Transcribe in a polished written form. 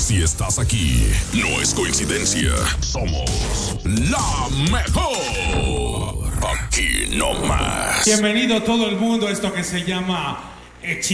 Si estás aquí, no es coincidencia. Somos la mejor. Aquí no más. Bienvenido todo el mundo a esto que se llama